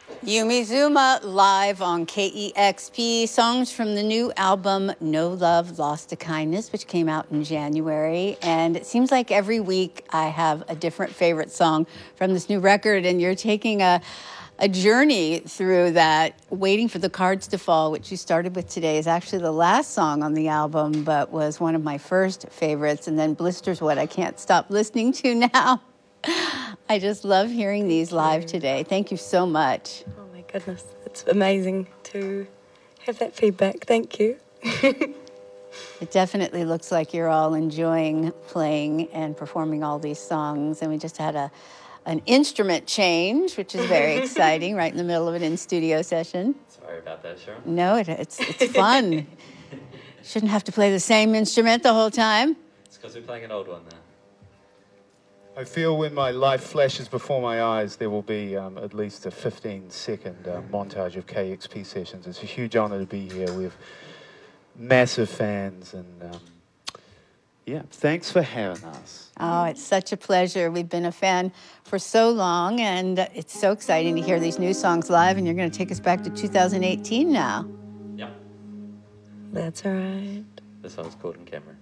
Yumi Zuma live on KEXP, songs from the new album No Love, Lost to Kindness, which came out in January. And it seems like every week I have a different favorite song from this new record, and you're taking a journey through that. Waiting for the Cards to Fall, which you started with today, is actually the last song on the album, but was one of my first favorites. And then Blister's what I can't stop listening to now. I just love hearing these live today. Thank you so much. Oh my goodness, it's amazing to have that feedback. Thank you. It definitely looks like you're all enjoying playing and performing all these songs. And we just had an instrument change, which is very exciting, right in the middle of an in-studio session. Sorry about that, Cheryl. No, it's fun. Shouldn't have to play the same instrument the whole time. It's because we're playing an old one now. I feel when my life flashes before my eyes, there will be at least a 15-second montage of KEXP sessions. It's a huge honor to be here. We have massive fans, and yeah, thanks for having us. Oh, it's such a pleasure. We've been a fan for so long, and it's so exciting to hear these new songs live, and you're going to take us back to 2018 now. Yeah. That's all right. This one's called In Camera.